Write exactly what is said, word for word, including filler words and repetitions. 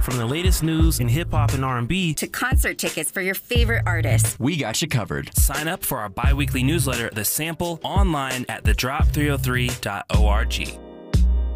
From the latest news in hip-hop and R and B to concert tickets for your favorite artists, we got you covered. Sign up for our bi-weekly newsletter, The Sample, online at the drop three oh three dot org.